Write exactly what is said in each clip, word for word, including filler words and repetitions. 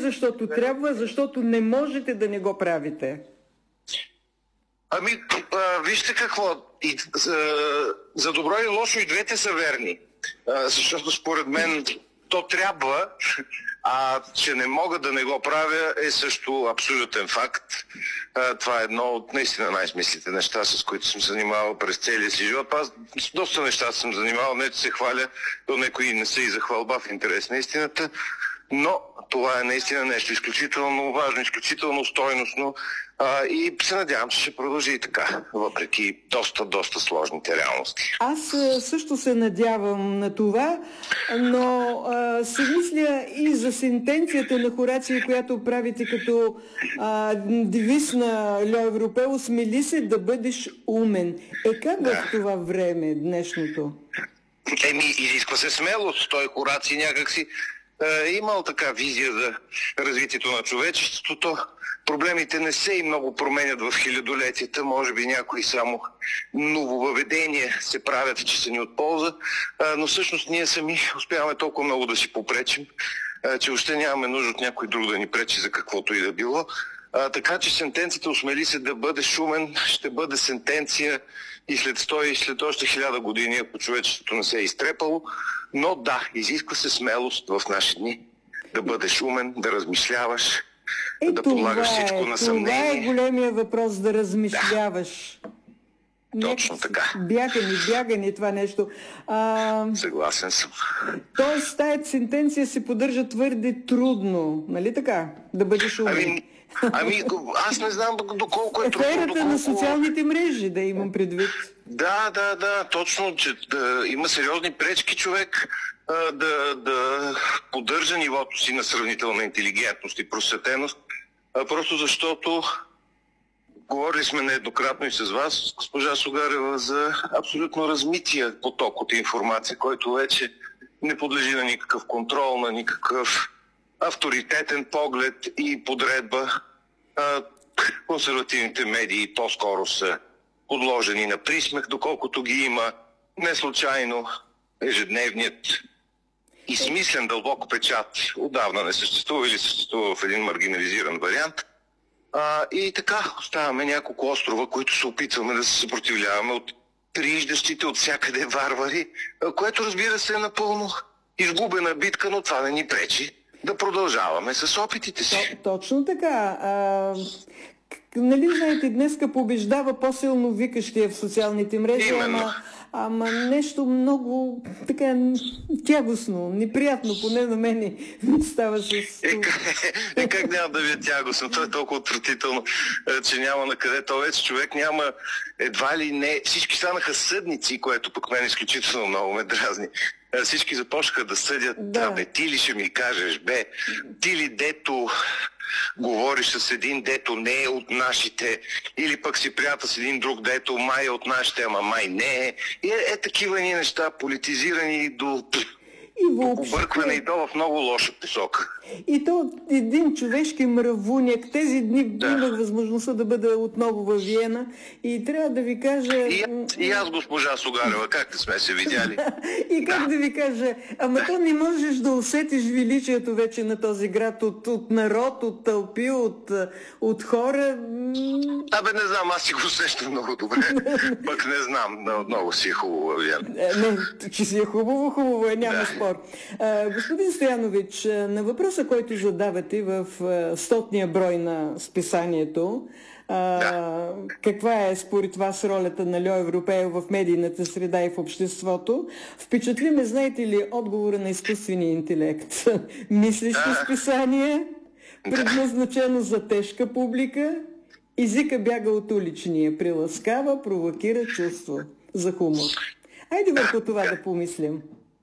защото трябва, защото не можете да не го правите. Ами, а, вижте какво. И, а, за добро и лошо и двете са верни. А, защото според мен то трябва, а че не мога да не го правя е също абсолютен факт. А, това е едно от наистина най-смислите неща, с които съм занимавал през целия си живот. Аз с доста неща съм занимавал, не че се хваля, то някои не са и за хвалба в интерес на истината, но това е наистина нещо изключително важно, изключително стойностно а, и се надявам, че ще продължи и така, въпреки доста, доста сложните реалности. Аз също се надявам на това, но а, се мисля и за сентенцията на Хораций, която правите като а, девиз на Льо Европео: смели се да бъдеш умен. Е как да. В това време, днешното? Еми, изисква се смелост. Той Хораций някакси е имал така визия за развитието на човечеството. Проблемите не се и много променят в хилядолетията. Може би някои само нововъведения се правят, че са ни от полза, но всъщност ние сами успяваме толкова много да си попречим, че още нямаме нужда от някой друг да ни пречи за каквото и да било. А, така че сентенцията "осмели се да бъде шумен" ще бъде сентенция и след сто и след още хиляда години, ако човечеството не се е изтрепало. Но да, изисква се смелост в наши дни да бъдеш умен, да размишляваш, е, да подлагаш е, всичко на съмнение. Това е големия въпрос, да размишляваш. Да. Точно така. Бягани, бягани това нещо. А... Съгласен съм. Тоест, тая сентенция се поддържа твърде трудно, нали така? Да бъдеш умен. Ами, ами аз не знам доколко е трудно. Еферата доколко... на социалните мрежи, да имам предвид. Да, да, да, точно, че да, има сериозни пречки човек а, да, да поддържа нивото си на сравнителна интелигентност и просветеност, а, просто защото говорили сме нееднократно и с вас, госпожа Сугарева, за абсолютно размития поток от информация, който вече не подлежи на никакъв контрол, на никакъв авторитетен поглед и подредба. А, консервативните медии по-скоро са подложени на присмех, доколкото ги има. Не случайно ежедневният и смислен дълбок печат отдавна не съществува или съществува в един маргинализиран вариант. А, и така оставаме няколко острова, които се опитваме да се съпротивляваме от прииждащите от всякъде варвари, което разбира се е напълно изгубена битка, но това не ни пречи да продължаваме с опитите си. Точно така. А, нали знаете, днеска побеждава по-силно викащия в социалните мрежи, ама, ама нещо много така тягостно, неприятно, поне на мен става с... Е, е, как няма да ви е тягостно? То е толкова отвратително, че няма на къде. То вече човек няма едва ли не... Всички станаха съдници, което пък мен изключително много ме дразни. Всички започнаха да съдят. Да. Бе, ти ли ще ми кажеш, бе? Ти ли дето говориш с един, дето не е от нашите, или пък си приятел с един друг, дето май е от нашите, ама май не е. И е, е такива ни неща, политизирани до... И въобще... объркване и то в много лоша посока. И то един човешки мравуняк. Тези дни да. Имах възможността да бъда отново във Виена и трябва да ви кажа... И, и аз, госпожа Сугарева, как не сме се видяли? И как да. да ви кажа, ама да. то не можеш да усетиш величието вече на този град от, от народ, от тълпи, от, от хора. Абе, не знам, аз си го усещам много добре. Пък не знам, но много си е хубаво във Виена. Не, че си е хубаво, хубаво е, няма да. Спор. А, господин Стоянович, на въпроса, който задавате в стотния брой на списанието, а, да. Каква е според вас ролята на Льо Европео в медийната среда и в обществото, впечатли ме, знаете ли, отговора на изкуствения интелект. Мислещо да. Списание, предназначено да. За тежка публика, езика бяга от уличния, приласкава, провокира чувство за хумор. Айде върху това да помислим.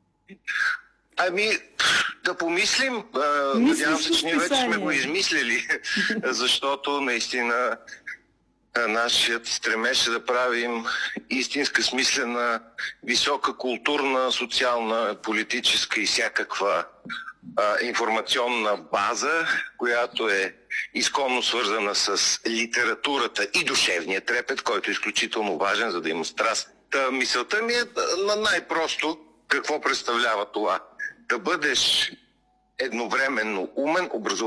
Ами, да помислим. Надявам се, че ние вече сме го измислили, защото наистина нашият стремеж е да правим истинска, смислена, висока културна, социална, политическа и всякаква а, информационна база, която е изконно свързана с литературата и душевния трепет, който е изключително важен, за да има страст. Та, мисълта ми е на най-просто какво представлява това. Да бъдеш едновременно умен, образован